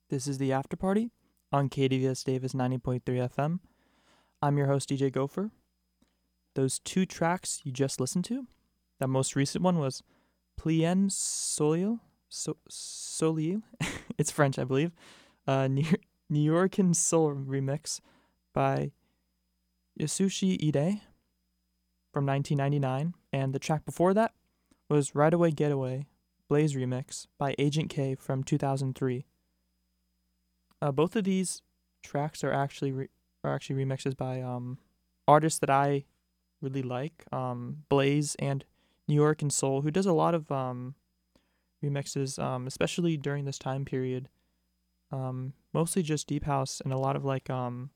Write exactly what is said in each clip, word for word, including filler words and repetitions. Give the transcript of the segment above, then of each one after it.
This is the After Party on K D V S Davis ninety point three F M. I'm your host, D J Gopher. Those two tracks you just listened to, that most recent one was Plien Soleil. So, Soleil? It's French, I believe. Uh, New, New Yorkan Soul remix by Yasushi Ide from nineteen ninety-nine. And the track before that was Right Away Getaway, Blaze remix by Agent K from two thousand three. Uh, both of these tracks are actually re- are actually remixes by um, artists that I really like, um, Blaze and New Yorkan Soul, who does a lot of um, remixes, um, especially during this time period. Um, mostly just deep house and a lot of like um,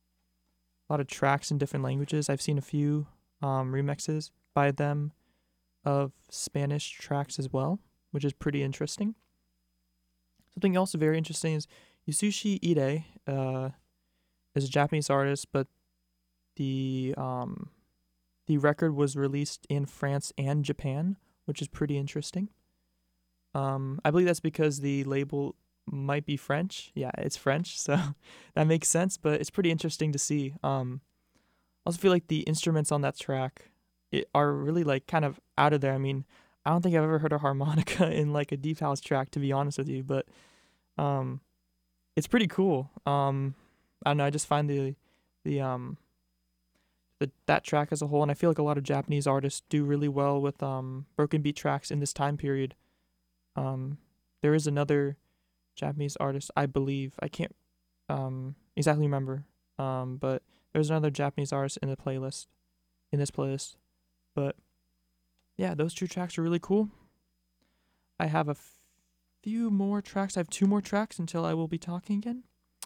a lot of tracks in different languages. I've seen a few um, remixes by them of Spanish tracks as well, which is pretty interesting. Something else very interesting is Yasushi Ide uh, is a Japanese artist, but the um, the record was released in France and Japan, which is pretty interesting. Um, I believe that's because the label might be French. Yeah, it's French, so that makes sense. But it's pretty interesting to see. Um, I also feel like the instruments on that track it, are really like kind of out of there. I mean, I don't think I've ever heard a harmonica in like a deep house track, to be honest with you. But um, it's pretty cool. Um, I don't know. I just find the the um the that track as a whole, and I feel like a lot of Japanese artists do really well with um broken beat tracks in this time period. Um, there is another Japanese artist, I believe. I can't um exactly remember. Um, but there's another Japanese artist in the playlist in this playlist. But yeah, those two tracks are really cool. I have a f- few more tracks. I have two more tracks until I will be talking again.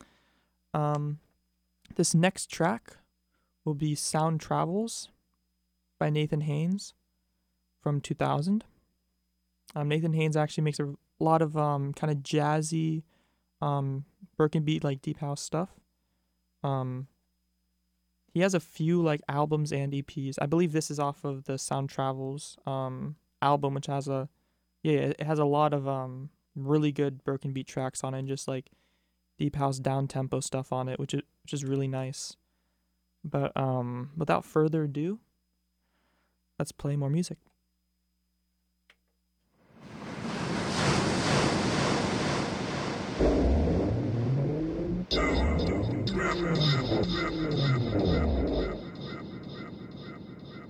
Um, this next track will be Sound Travels by Nathan Haynes from two thousand. Um, Nathan Haynes actually makes a lot of um, kind of jazzy, um, broken beat, like deep house stuff. Um, he has a few like albums and E Ps. I believe this is off of the Sound Travels um, album, which has a yeah, it has a lot of um, really good broken beat tracks on it, and just like deep house down tempo stuff on it, which is which is really nice. But um, without further ado, let's play more music.